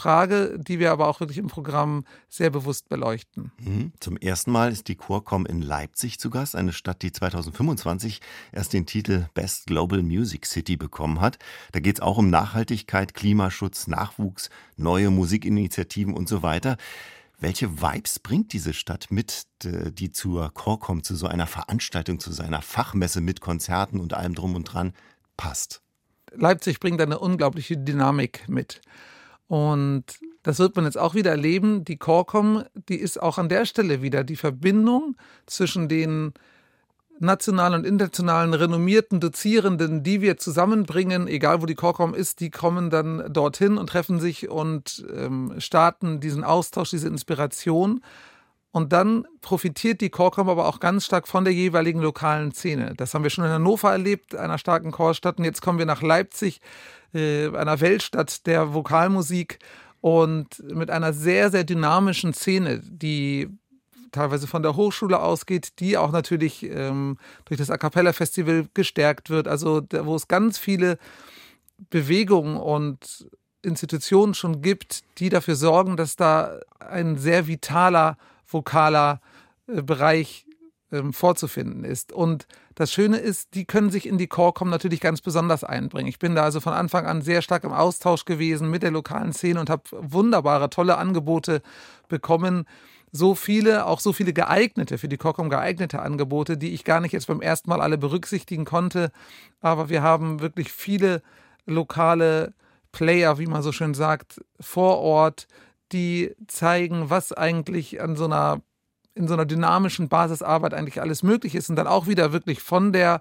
Frage, die wir aber auch wirklich im Programm sehr bewusst beleuchten. Zum ersten Mal ist die Chorkom in Leipzig zu Gast, eine Stadt, die 2025 erst den Titel Best Global Music City bekommen hat. Da geht es auch um Nachhaltigkeit, Klimaschutz, Nachwuchs, neue Musikinitiativen und so weiter. Welche Vibes bringt diese Stadt mit, die zur Chorkom, zu so einer Veranstaltung, zu seiner Fachmesse mit Konzerten und allem drum und dran passt? Leipzig bringt eine unglaubliche Dynamik mit. Und das wird man jetzt auch wieder erleben. Die Chorkom, die ist auch an der Stelle wieder die Verbindung zwischen den nationalen und internationalen renommierten Dozierenden, die wir zusammenbringen, egal wo die Chorkom ist, die kommen dann dorthin und treffen sich und starten diesen Austausch, diese Inspiration. Und dann profitiert die Chorkom aber auch ganz stark von der jeweiligen lokalen Szene. Das haben wir schon in Hannover erlebt, einer starken Chorstadt. Und jetzt kommen wir nach Leipzig, einer Weltstadt der Vokalmusik und mit einer sehr, sehr dynamischen Szene, die teilweise von der Hochschule ausgeht, die auch natürlich durch das A Cappella Festival gestärkt wird. Also wo es ganz viele Bewegungen und Institutionen schon gibt, die dafür sorgen, dass da ein sehr vitaler vokaler Bereich vorzufinden ist. Und das Schöne ist, die können sich in die Chorkom natürlich ganz besonders einbringen. Ich bin da also von Anfang an sehr stark im Austausch gewesen mit der lokalen Szene und habe wunderbare, tolle Angebote bekommen. So viele geeignete, für die Chorkom geeignete Angebote, die ich gar nicht jetzt beim ersten Mal alle berücksichtigen konnte. Aber wir haben wirklich viele lokale Player, wie man so schön sagt, vor Ort, die zeigen, was eigentlich in so einer dynamischen Basisarbeit eigentlich alles möglich ist und dann auch wieder wirklich von der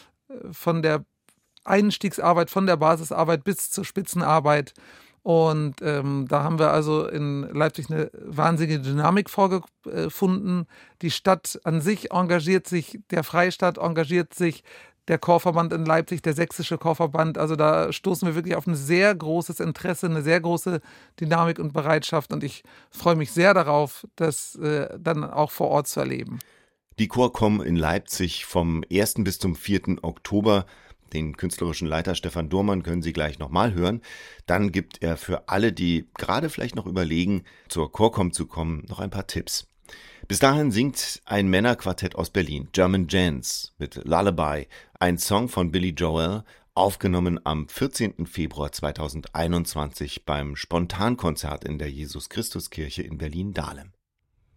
Einstiegsarbeit, von der Basisarbeit bis zur Spitzenarbeit. Und da haben wir also in Leipzig eine wahnsinnige Dynamik vorgefunden. Die Stadt an sich engagiert sich, der Freistaat engagiert sich, der Chorverband in Leipzig, der sächsische Chorverband. Also da stoßen wir wirklich auf ein sehr großes Interesse, eine sehr große Dynamik und Bereitschaft. Und ich freue mich sehr darauf, das dann auch vor Ort zu erleben. Die Chorkom in Leipzig vom 1. bis zum 4. Oktober. Den künstlerischen Leiter Stefan Dohrmann können Sie gleich nochmal hören. Dann gibt er für alle, die gerade vielleicht noch überlegen, zur Chorkom zu kommen, noch ein paar Tipps. Bis dahin singt ein Männerquartett aus Berlin, German Gents, mit Lullaby, ein Song von Billy Joel, aufgenommen am 14. Februar 2021 beim Spontankonzert in der Jesus-Christus-Kirche in Berlin-Dahlem.